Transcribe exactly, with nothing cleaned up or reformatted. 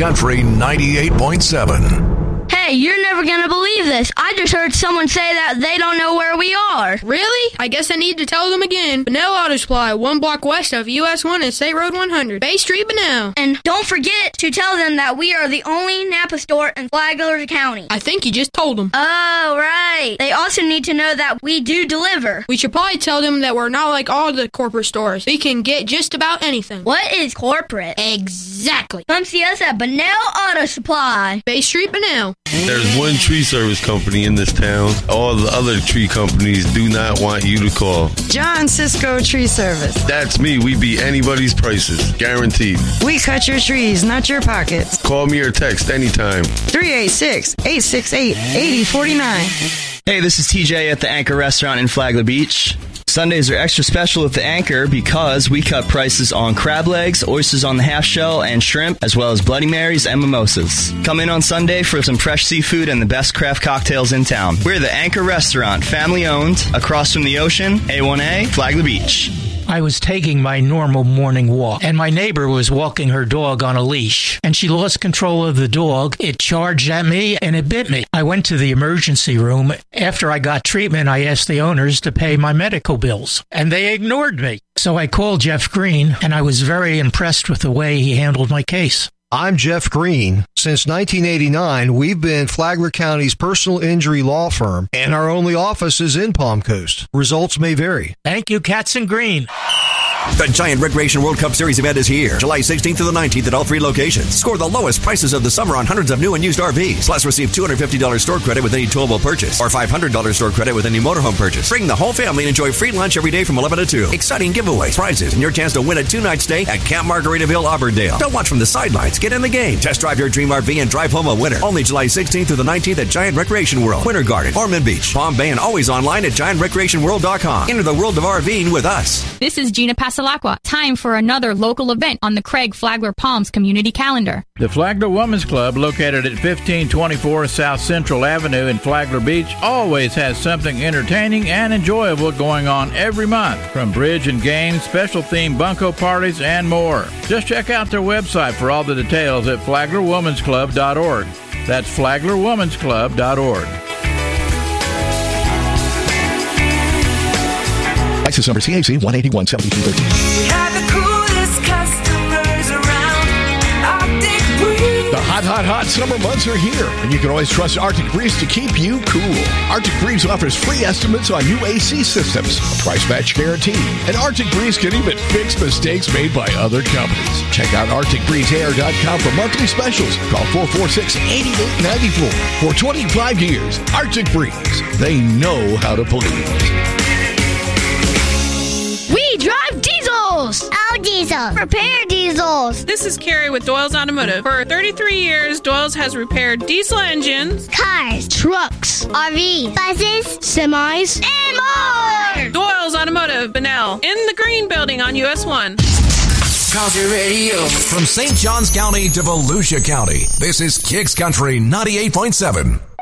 Country ninety-eight point seven. Hey, you're never gonna believe this. I just heard someone say that they don't know where we are. Really? I guess I need to tell them again. Bunnell Auto Supply, one block west of U S one and State Road one hundred. Bay Street, Bunnell. And don't forget to tell them that we are the only Napa store in Flagler County. I think you just told them. Oh, right. They also need to know that we do deliver. We should probably tell them that we're not like all the corporate stores. We can get just about anything. What is corporate? Exactly. Come see us at Bunnell Auto Supply. Bay Street, Bunnell. There's one tree service company in this town. All the other tree companies do not want you to call. John Cisco Tree Service. That's me. We beat anybody's prices. Guaranteed. We cut your trees, not your pockets. Call me or text anytime. three eight six, eight six eight, eight zero four nine. Hey, this is T J at the Anchor Restaurant in Flagler Beach. Sundays are extra special at the Anchor because we cut prices on crab legs, oysters on the half shell, and shrimp, as well as Bloody Marys and mimosas. Come in on Sunday for some fresh seafood and the best craft cocktails in town. We're the Anchor Restaurant, family owned, across from the ocean, A one A, Flagler Beach. I was taking my normal morning walk, and my neighbor was walking her dog on a leash, and she lost control of the dog. It charged at me, and it bit me. I went to the emergency room. After I got treatment, I asked the owners to pay my medical bills, and they ignored me. So I called Jeff Green, and I was very impressed with the way he handled my case. I'm Jeff Green. Since nineteen eighty-nine, we've been Flagler County's personal injury law firm, and our only office is in Palm Coast. Results may vary. Thank you, Katzen Green. The Giant Recreation World Cup Series event is here, July sixteenth to the nineteenth at all three locations. Score the lowest prices of the summer on hundreds of new and used R Vs. Plus, receive two hundred fifty dollars store credit with any towable purchase or five hundred dollars store credit with any motorhome purchase. Bring the whole family and enjoy free lunch every day from eleven to two. Exciting giveaways, prizes, and your chance to win a two-night stay at Camp Margaritaville, Auburndale. Don't watch from the sidelines. Get in the game. Test drive your dream R V and drive home a winner. Only July sixteenth through the nineteenth at Giant Recreation World, Winter Garden, Ormond Beach, Palm Bay, and always online at giant recreation world dot com. Enter the world of RVing with us. This is Gina Pasalacqua. Time for another local event on the Craig Flagler Palms community calendar. The Flagler Women's Club, located at fifteen twenty-four South Central Avenue in Flagler Beach, always has something entertaining and enjoyable going on every month, from bridge and games, special themed bunco parties, and more. Just check out their website for all the details at flagler womans club dot org. That's flagler womans club dot org. License number C A C one eighty-one seventy-two thirteen. We have the coolest customers around. Arctic Breeze. The hot, hot, hot summer months are here, and you can always trust Arctic Breeze to keep you cool. Arctic Breeze offers free estimates on new A C systems, a price match guarantee, and Arctic Breeze can even fix mistakes made by other companies. Check out arctic breeze air dot com for monthly specials. Call four four six, eight eight nine four. For twenty-five years, Arctic Breeze. They know how to please. We drive diesels! Our diesels. Repair diesels. This is Carrie with Doyle's Automotive. For thirty-three years, Doyle's has repaired diesel engines, cars, trucks, R Vs, buses, semis, and more! Doyle's Automotive, Bunnell, in the Green Building on U S one. Country Radio. From Saint Johns County to Volusia County, this is Kicks Country ninety-eight point seven.